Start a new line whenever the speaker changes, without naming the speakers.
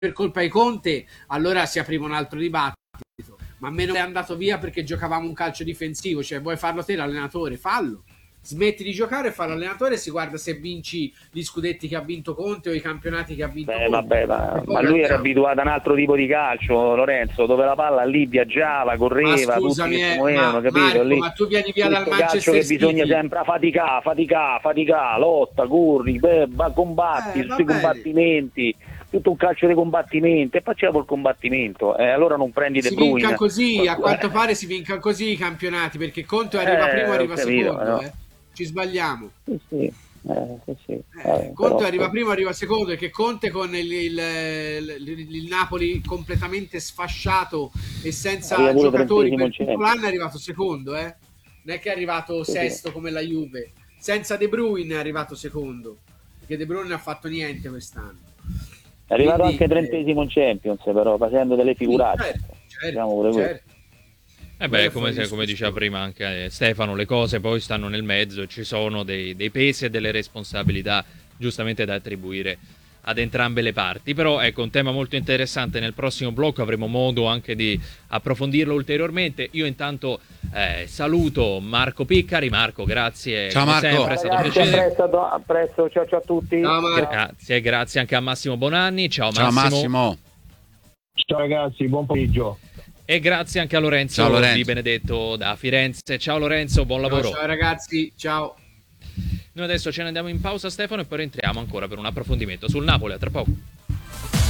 per colpa di Conte, allora si apriva un altro dibattito. Ma a me non è andato via perché giocavamo un calcio difensivo, cioè vuoi farlo te l'allenatore, fallo. Smetti di giocare e fa l'allenatore e si guarda se vinci gli scudetti che ha vinto Conte o i campionati che ha vinto Conte.
Vabbè, ma lui era abituato a un altro tipo di calcio, Lorenzo, dove la palla lì viaggiava, correva,
scusami,
tutti si muovevano, capito?
Marco,
Lì,
ma tu vieni via dal
calcio
Manchester
che
City.
bisogna sempre faticare, lotta, corri, combatti, tutti i combattimenti, tutto un calcio di combattimenti, e facciamo il combattimento, allora non prendi De Bruyne.
Si vinca così, a quanto pare si vinca così i campionati, perché Conte arriva primo, arriva secondo, no? Ci sbagliamo.
Sì.
Conte arriva primo, arriva secondo, perché Conte con il Napoli completamente sfasciato e senza giocatori per tutto l'anno è arrivato secondo, non è che è arrivato sesto come la Juve, senza De Bruyne è arrivato secondo, perché De Bruyne non ha fatto niente quest'anno,
è arrivato anche 30° in Champions, però facendo delle figurate,
certo.
Come diceva prima anche Stefano, le cose poi stanno nel mezzo, ci sono dei pesi e delle responsabilità giustamente da attribuire ad entrambe le parti. Però ecco, un tema molto interessante, nel prossimo blocco avremo modo anche di approfondirlo ulteriormente. Io intanto saluto Marco Piccari. Marco, grazie.
Ciao Marco.
Sempre, è stato un piacere.
A presto, ciao a tutti.
Grazie anche a Massimo Bonanni. Ciao
Massimo.
Ciao ragazzi, buon pomeriggio.
E grazie anche a Lorenzo Di Benedetto da Firenze. Ciao Lorenzo, buon lavoro.
Ciao ragazzi, ciao.
Noi adesso ce ne andiamo in pausa, Stefano, e poi rientriamo ancora per un approfondimento sul Napoli. A tra poco.